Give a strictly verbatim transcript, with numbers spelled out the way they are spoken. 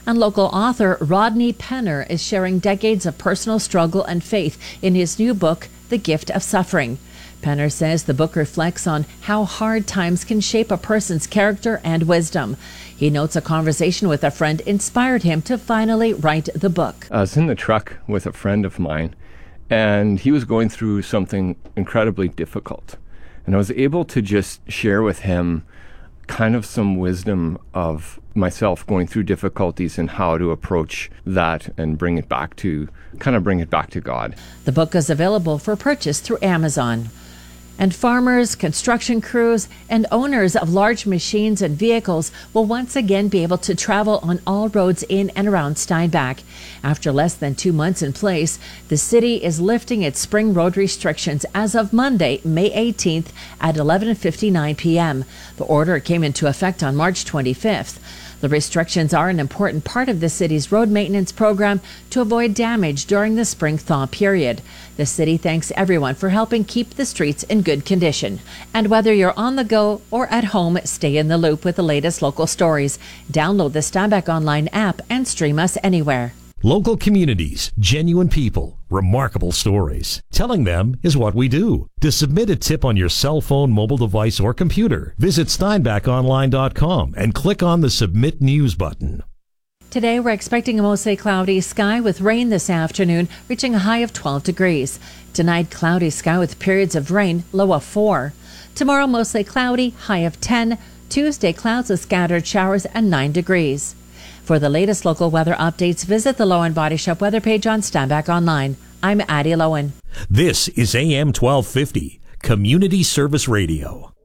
And local author Rodney Penner is sharing decades of personal struggle and faith in his new book, The Gift of Suffering. Penner says the book reflects on how hard times can shape a person's character and wisdom. He notes a conversation with a friend inspired him to finally write the book. I was in the truck with a friend of mine, and he was going through something incredibly difficult. And I was able to just share with him kind of some wisdom of myself going through difficulties and how to approach that and bring it back to, kind of bring it back to God. The book is available for purchase through Amazon. And farmers, construction crews, and owners of large machines and vehicles will once again be able to travel on all roads in and around Steinbach. After less than two months in place, the city is lifting its spring road restrictions as of Monday, May eighteenth at eleven fifty-nine p.m. The order came into effect on March twenty-fifth. The restrictions are an important part of the city's road maintenance program to avoid damage during the spring thaw period. The city thanks everyone for helping keep the streets in good condition. And whether you're on the go or at home, stay in the loop with the latest local stories. Download the Steinbach Online app and stream us anywhere. Local communities, genuine people, remarkable stories. Telling them is what we do. To submit a tip on your cell phone, mobile device, or computer, visit steinbach online dot com and click on the Submit News button. Today, we're expecting a mostly cloudy sky with rain this afternoon, reaching a high of twelve degrees. Tonight, cloudy sky with periods of rain, low of four. Tomorrow, mostly cloudy, high of ten. Tuesday, clouds with scattered showers and nine degrees. For the latest local weather updates, visit the Lowen Body Shop weather page on Steinbach Online. I'm Addie Lowen. This is A M twelve fifty, Community Service Radio.